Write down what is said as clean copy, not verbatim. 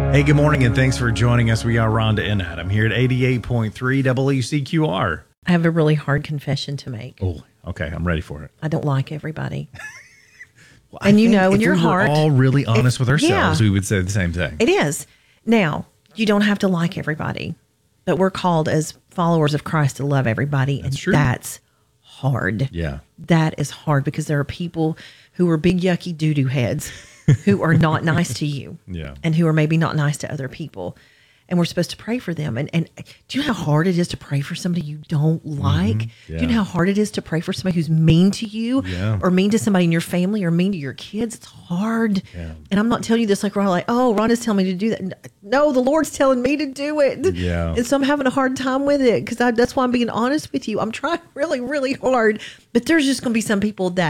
Hey, good morning, and thanks for joining us. We are Rhonda and Adam here at 88.3 WCQR. I have a really hard confession to make. Oh, okay. I'm ready for it. I don't like everybody. Well, And you know, in if your we heart, were all really honest with ourselves, yeah. we would say the same thing. It is. Now, you don't have to like everybody, but we're called as followers of Christ to love everybody. That's and true. That's hard. Yeah. That is hard because there are people who are big, yucky doo-doo heads who are not nice to you. Yeah. And who are maybe not nice to other people. And we're supposed to pray for them. And do you know how hard it is to pray for somebody you don't like? Yeah. Do you know how hard it is to pray for somebody who's mean to you Yeah. or mean to somebody in your family or mean to your kids? It's hard. Yeah. And I'm not telling you this like, Rhonda's telling me to do that. No, the Lord's telling me to do it. Yeah. And so I'm having a hard time with it because that's why I'm being honest with you. I'm trying really, really hard. But there's just going to be some people that